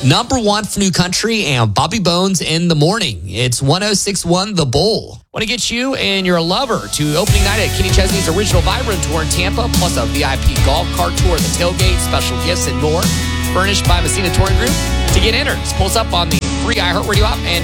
Number one for New Country and Bobby Bones in the morning. It's 106.1 The Bull. Want to get you and your lover to opening night at Kenny Chesney's Original Vibrant Tour in Tampa, plus a VIP golf cart tour, the tailgate, special gifts, and more. Furnished by Messina Touring Group. To get entered, pull us up on the free iHeartRadio app and